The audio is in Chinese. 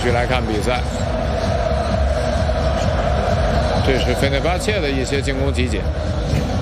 续来看比赛，这是费内巴切的一些进攻集锦。